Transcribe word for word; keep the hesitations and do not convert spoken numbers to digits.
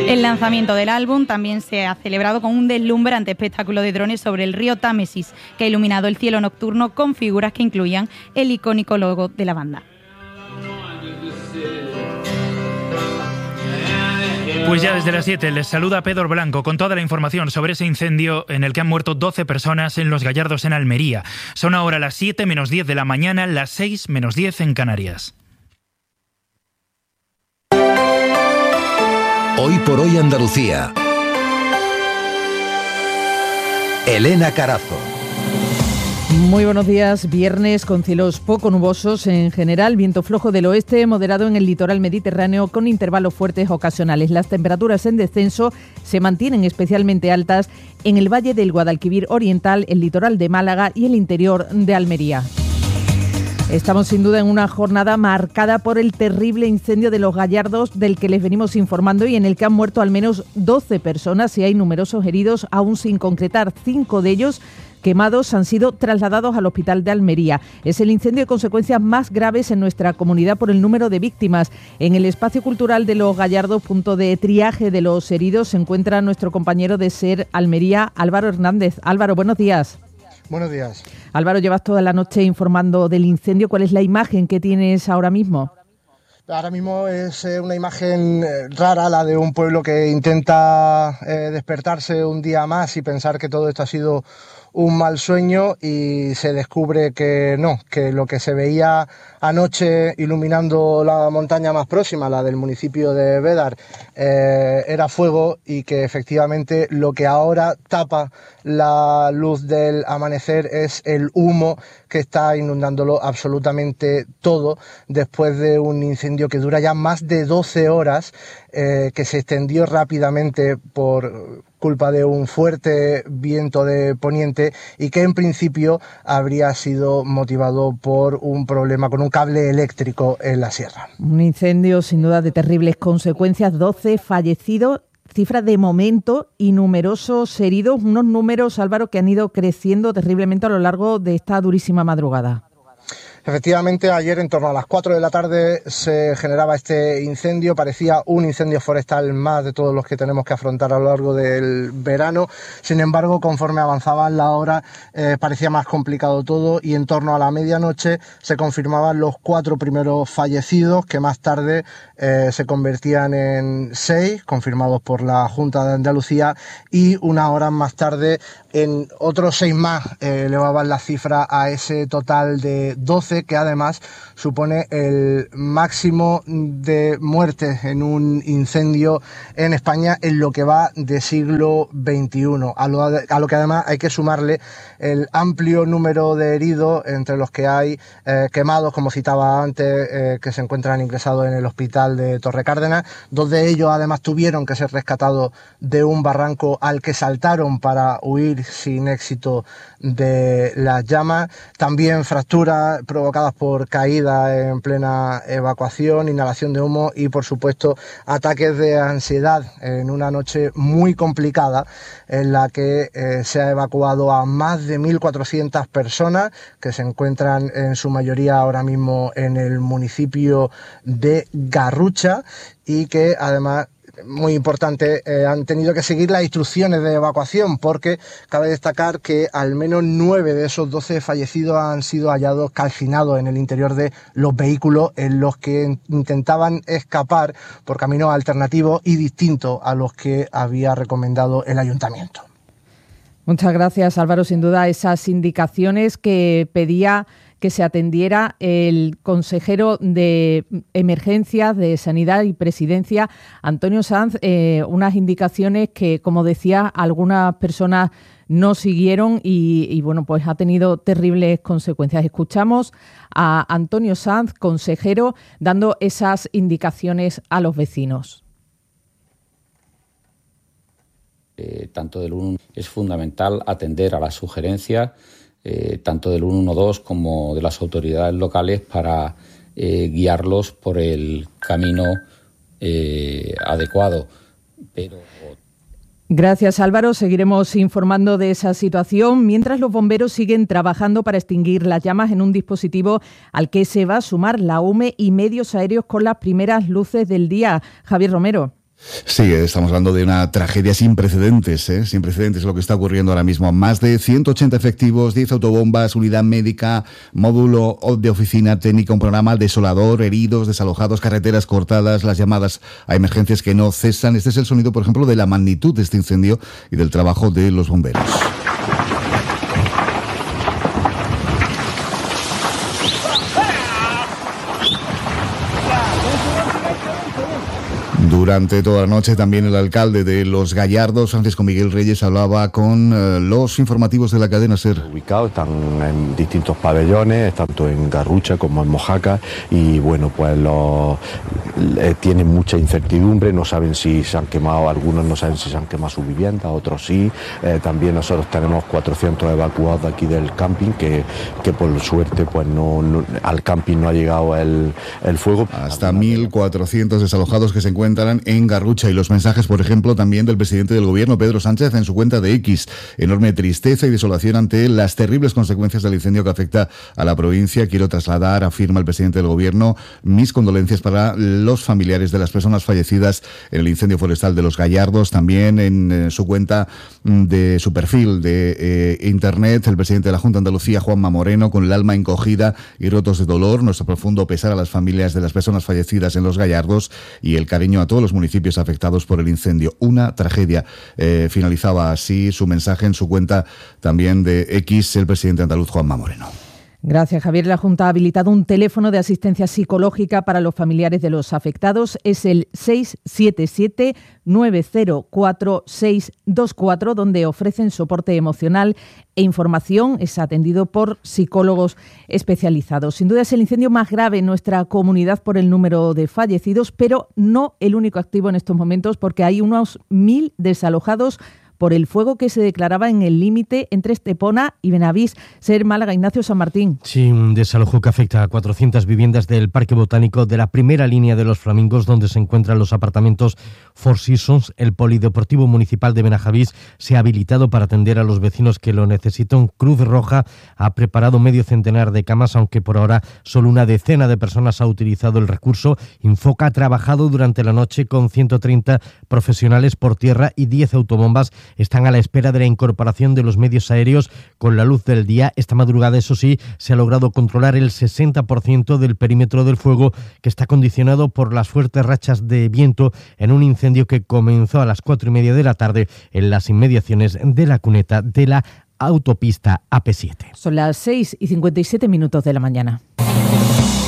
El lanzamiento del álbum también se ha celebrado con un deslumbrante espectáculo de drones sobre el río Támesis, que ha iluminado el cielo nocturno con figuras que incluían el icónico logo de la banda. Pues ya desde las siete les saluda Pedro Blanco con toda la información sobre ese incendio en el que han muerto doce personas en Los Gallardos, en Almería. Son ahora las siete menos diez de la mañana, las seis menos diez en Canarias. Hoy por hoy Andalucía. Elena Carazo. Muy buenos días. Viernes con cielos poco nubosos en general, viento flojo del oeste, moderado en el litoral mediterráneo con intervalos fuertes ocasionales. Las temperaturas en descenso se mantienen especialmente altas en el valle del Guadalquivir oriental, el litoral de Málaga y el interior de Almería. Estamos sin duda en una jornada marcada por el terrible incendio de Los Gallardos del que les venimos informando y en el que han muerto al menos doce personas y hay numerosos heridos aún sin concretar. Cinco de ellos quemados han sido trasladados al hospital de Almería. Es el incendio de consecuencias más graves en nuestra comunidad por el número de víctimas. En el espacio cultural de Los Gallardos, punto de triaje de los heridos, se encuentra nuestro compañero de SER Almería, Álvaro Hernández. Álvaro, buenos días. Buenos días. Álvaro, llevas toda la noche informando del incendio. ¿Cuál es la imagen que tienes ahora mismo? Ahora mismo es una imagen rara, la de un pueblo que intenta eh, despertarse un día más y pensar que todo esto ha sido un mal sueño y se descubre que no, que lo que se veía anoche iluminando la montaña más próxima, la del municipio de Bédar, eh, era fuego y que efectivamente lo que ahora tapa la luz del amanecer es el humo que está inundándolo absolutamente todo después de un incendio que dura ya más de doce horas, eh, que se extendió rápidamente por culpa de un fuerte viento de poniente y que en principio habría sido motivado por un problema con un cable eléctrico en la sierra. Un incendio sin duda de terribles consecuencias, doce fallecidos, cifra de momento y numerosos heridos, unos números, Álvaro, que han ido creciendo terriblemente a lo largo de esta durísima madrugada. Efectivamente, ayer en torno a las cuatro de la tarde se generaba este incendio, parecía un incendio forestal más de todos los que tenemos que afrontar a lo largo del verano. Sin embargo, conforme avanzaba la hora, eh, parecía más complicado todo y en torno a la medianoche se confirmaban los cuatro primeros fallecidos, que más tarde eh, se convertían en seis, confirmados por la Junta de Andalucía, y una hora más tarde en otros seis más eh, elevaban la cifra a ese total de doce, que además supone el máximo de muertes en un incendio en España en lo que va de siglo veintiuno, a lo, a lo que además hay que sumarle el amplio número de heridos, entre los que hay eh, quemados, como citaba antes, eh, que se encuentran ingresados en el hospital de Torrecárdenas. Dos de ellos además tuvieron que ser rescatados de un barranco al que saltaron para huir sin éxito de las llamas. También fracturas provocadas por caída en plena evacuación, inhalación de humo y por supuesto ataques de ansiedad en una noche muy complicada en la que eh, se ha evacuado a más de mil cuatrocientas personas que se encuentran en su mayoría ahora mismo en el municipio de Garrucha y que además, muy importante, eh, han tenido que seguir las instrucciones de evacuación, porque cabe destacar que al menos nueve de esos doce fallecidos han sido hallados calcinados en el interior de los vehículos en los que intentaban escapar por caminos alternativos y distintos a los que había recomendado el ayuntamiento. Muchas gracias, Álvaro. Sin duda, esas indicaciones que pedía que se atendiera el consejero de Emergencias, de Sanidad y Presidencia, Antonio Sanz, eh, unas indicaciones que, como decía, algunas personas no siguieron y, y, bueno, pues ha tenido terribles consecuencias. Escuchamos a Antonio Sanz, consejero, dando esas indicaciones a los vecinos. Eh, tanto del uno es fundamental atender a las sugerencias Eh, tanto del uno uno dos como de las autoridades locales para eh, guiarlos por el camino eh, adecuado. Pero... Gracias, Álvaro. Seguiremos informando de esa situación mientras los bomberos siguen trabajando para extinguir las llamas en un dispositivo al que se va a sumar la U M E y medios aéreos con las primeras luces del día. Javier Romero. Sí, estamos hablando de una tragedia sin precedentes, ¿eh? sin precedentes lo que está ocurriendo ahora mismo. Más de ciento ochenta efectivos, diez autobombas, unidad médica, módulo de oficina técnica, un programa desolador, heridos, desalojados, carreteras cortadas, las llamadas a emergencias que no cesan. Este es el sonido, por ejemplo, de la magnitud de este incendio y del trabajo de los bomberos. Durante toda la noche también el alcalde de Los Gallardos, Francisco Miguel Reyes, hablaba con eh, los informativos de la cadena SER. Ubicados, están en distintos pabellones, tanto en Garrucha como en Mojácar, y bueno, pues los, eh, tienen mucha incertidumbre, no saben si se han quemado, algunos no saben si se han quemado sus viviendas, otros sí. Eh, también nosotros tenemos cuatrocientos evacuados de aquí del camping, que, que por suerte pues no, no al camping no ha llegado el, el fuego. Hasta mil cuatrocientos desalojados que se encuentran en Garrucha, y los mensajes, por ejemplo, también del presidente del gobierno, Pedro Sánchez, en su cuenta de X. Enorme tristeza y desolación ante las terribles consecuencias del incendio que afecta a la provincia. Quiero trasladar, afirma el presidente del gobierno, mis condolencias para los familiares de las personas fallecidas en el incendio forestal de Los Gallardos. También en eh, su cuenta de su perfil de eh, internet, el presidente de la Junta de Andalucía, Juanma Moreno, con el alma encogida y rotos de dolor, nuestro profundo pesar a las familias de las personas fallecidas en Los Gallardos y el cariño a todos los municipios afectados por el incendio. Una tragedia. Eh, finalizaba así su mensaje en su cuenta también de X el presidente andaluz, Juanma Moreno. Gracias, Javier. La Junta ha habilitado un teléfono de asistencia psicológica para los familiares de los afectados. Es el seis siete siete, nueve cero cuatro, seis dos cuatro, donde ofrecen soporte emocional e información. Es atendido por psicólogos especializados. Sin duda es el incendio más grave en nuestra comunidad por el número de fallecidos, pero no el único activo en estos momentos, porque hay unos mil desalojados por el fuego que se declaraba en el límite entre Estepona y Benavís. Ser Málaga, Ignacio San Martín. Sí, un desalojo que afecta a cuatrocientas viviendas del Parque Botánico de la primera línea de los Flamingos, donde se encuentran los apartamentos Four Seasons. El Polideportivo Municipal de Benavís se ha habilitado para atender a los vecinos que lo necesitan. Cruz Roja ha preparado medio centenar de camas, aunque por ahora solo una decena de personas ha utilizado el recurso. Infoca ha trabajado durante la noche con ciento treinta profesionales por tierra y diez autobombas. Están a la espera de la incorporación de los medios aéreos con la luz del día. Esta madrugada, eso sí, se ha logrado controlar el sesenta por ciento del perímetro del fuego, que está condicionado por las fuertes rachas de viento en un incendio que comenzó a las cuatro y media de la tarde en las inmediaciones de la cuneta de la autopista A P siete. Son las seis y cincuenta y siete minutos de la mañana.